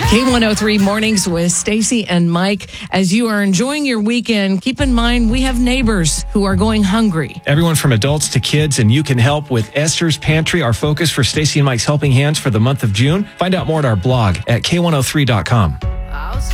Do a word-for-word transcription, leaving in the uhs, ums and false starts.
K one oh three Mornings with Stacy and Mike. As you are enjoying your weekend, keep in mind we have neighbors who are going hungry. Everyone from adults to kids, and you can help with Esther's Pantry, our focus for Stacy and Mike's Helping Hands for the month of June. Find out more at our blog at K one oh three dot com.